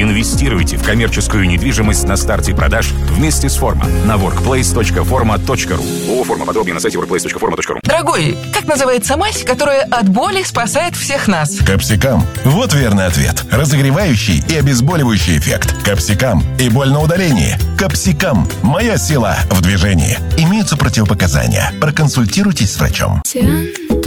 Инвестируйте в коммерческую недвижимость на старте продаж вместе с Forma на workplace.forma.ru. ООО «Форма». Подробнее на сайте workplace.forma.ru. Дорогой, как называется мазь, которая от боли спасает всех нас? Капсикам. Вот верный ответ. Разогревающий и обезболивающий эффект. Капсикам. И боль на удалении. Капсикам. Моя сила в движении. Имеются противопоказания. Проконсультируйтесь с врачом.